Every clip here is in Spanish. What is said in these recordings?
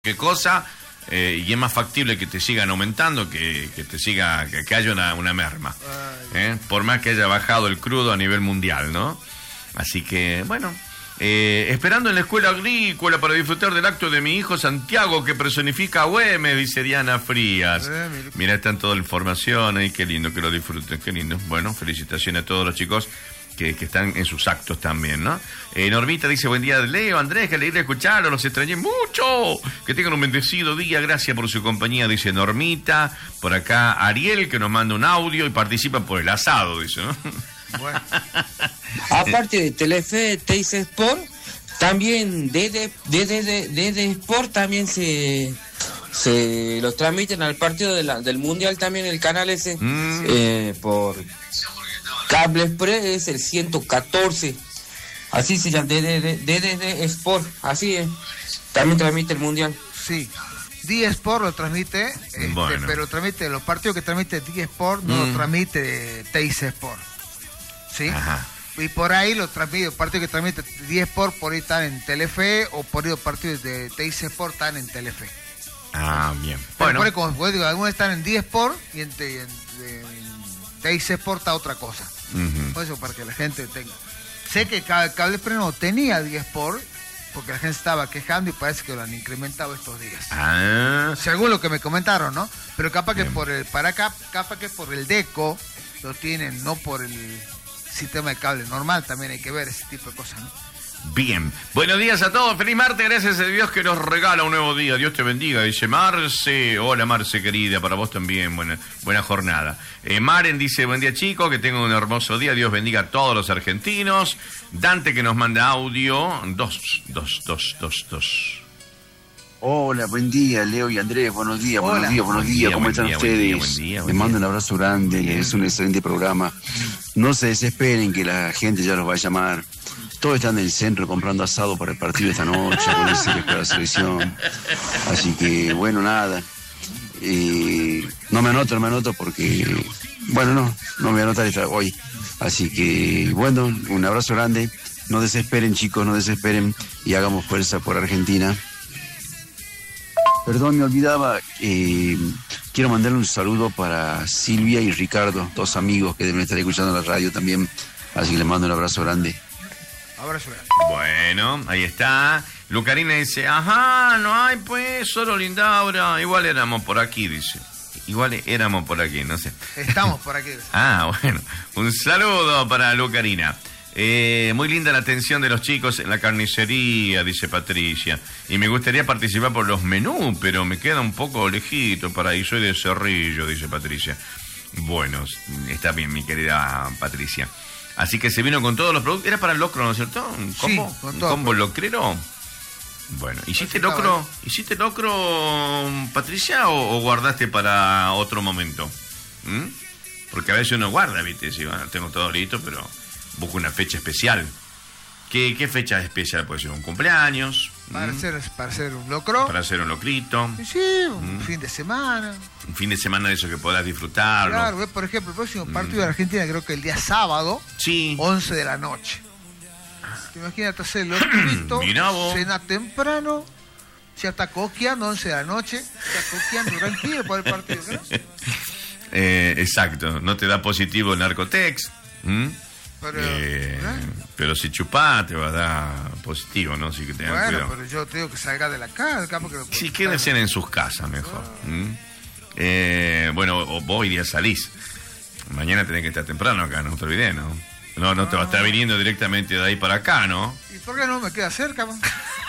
qué cosa, y es más factible que te sigan aumentando que haya una merma. Por más que haya bajado el crudo a nivel mundial, ¿no? Así que, bueno... esperando en la escuela agrícola para disfrutar del acto de mi hijo Santiago que personifica a Güemes, dice Diana Frías. Mira, está en toda la información ahí, qué lindo que lo disfruten, qué lindo. Bueno, felicitaciones a todos los chicos que están en sus actos también, ¿no? Normita dice, buen día Leo, Andrés, que alegría escucharlo, los extrañé mucho, que tengan un bendecido día, gracias por su compañía, dice Normita. Por acá Ariel, que nos manda un audio y participa por el asado, dice, ¿no? Bueno. Aparte de Telefe, Teis Sport, también DD Sport también se los transmiten al partido del Mundial también, el canal ese, por Cable Express, es el 114, así se llama, DD Sport, así es, también transmite el Mundial. Sí. D-Sport lo transmite, bueno. Pero transmite los partidos que transmite D-Sport, no lo transmite Teis Sport. ¿Sí? Ajá. Y por ahí los partidos que transmite D-Sport por ahí están en Telefe, o por ahí los partidos de Teis Sport están en Telefe. Ah, bien. Bueno. Por ahí, como digo, algunos están en D-Sport y en Teis Sport está otra cosa. Por eso, para que la gente tenga. Sé que Cable Pre no tenía D-Sport, porque la gente estaba quejando y parece que lo han incrementado estos días. Según lo que me comentaron, ¿no? Pero capaz que capaz que por el DECO lo tienen, no por el sistema de cable normal, también hay que ver ese tipo de cosas, ¿no? Bien, buenos días a todos, feliz martes, gracias a Dios que nos regala un nuevo día, Dios te bendiga, dice Marce. Hola Marce querida, para vos también, buena jornada. Maren dice, buen día chicos, que tengan un hermoso día, Dios bendiga a todos los argentinos. Dante que nos manda audio, 2. Hola, buen día, Leo y Andrés, buenos días, ¿cómo están ustedes? Les mando un abrazo grande, es un excelente programa. No se desesperen que la gente ya los va a llamar. Todos están en el centro comprando asado para el partido de esta noche, con el para la selección. Así que, bueno, nada. No me anoto porque, bueno, no me voy a anotar hoy. Así que, bueno, un abrazo grande. No desesperen, chicos, no desesperen y hagamos fuerza por Argentina. Perdón, me olvidaba, quiero mandarle un saludo para Silvia y Ricardo, dos amigos que deben estar escuchando la radio también, así que les mando un abrazo grande. Abrazo grande. Bueno, ahí está. Lucarina dice, ajá, no hay pues, solo Lindaura, igual éramos por aquí, dice. Igual éramos por aquí, no sé. Estamos por aquí. Bueno, un saludo para Lucarina. Muy linda la atención de los chicos en la carnicería, dice Patricia. Y me gustaría participar por los menús, pero me queda un poco lejito para ahí. Soy de Cerrillo, dice Patricia. Bueno, está bien, mi querida Patricia. Así que se vino con todos los productos. Era para el locro, ¿no es cierto? ¿Un combo? Sí, ¿Un combo locrero? Bueno, ¿hiciste locro, Patricia, o guardaste para otro momento? Porque a veces uno guarda, ¿viste? Sí, bueno, tengo todo listo, pero busco una fecha especial. ¿Qué fecha especial puede ser? ¿Un cumpleaños? Para hacer un locro. Para hacer un locrito. Sí, un fin de semana. Un fin de semana de eso que podás disfrutarlo. Claro, por ejemplo, el próximo partido de Argentina creo que el día sábado, 11 de la noche. Imagínate hacer el locrito, cena temprano, ya está coqueando, 11 de la noche, está coqueando tranquilo por el partido, ¿no? Exacto, no te da positivo el Narcotex. Pero si chupás te va a dar positivo, ¿no? Así que tengan cuidado. Pero yo te digo que salga de la casa. Sí, quédense en sus casas mejor. Bueno, vos hoy día salís. Mañana tenés que estar temprano acá, no te olvides, ¿no? No te va a estar viniendo directamente de ahí para acá, ¿no? ¿Y por qué no me queda cerca, man?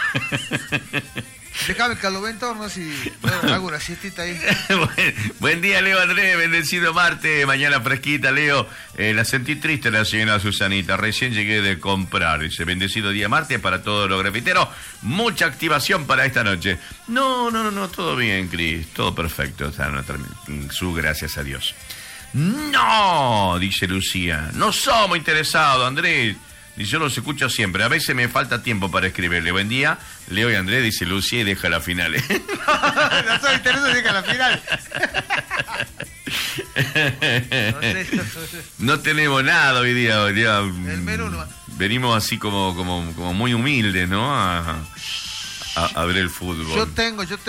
Déjame que lo ven torno si hago una siestita ahí. Buen día, Leo Andrés, bendecido martes, mañana fresquita, Leo. La sentí triste la señora Susanita, recién llegué de comprar. Dice, bendecido día martes para todos los grafiteros, mucha activación para esta noche. No, todo bien, Cris, todo perfecto, gracias a Dios. No, dice Lucía, no somos interesados, Andrés. Dice, yo los escucho siempre, a veces me falta tiempo para escribirle. Buen día, Leo y Andrés, dice Lucía, y deja la final. No soy interesado, deja la final. No tenemos nada hoy día. El menú no. Venimos así como muy humildes, ¿no? A ver el fútbol. Yo tengo